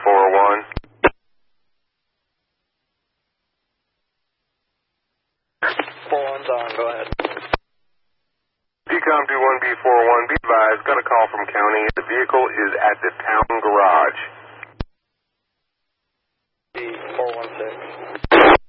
401. One's on, go ahead. DCOM 21B401, be advised, got a call from county. The vehicle is at the town garage.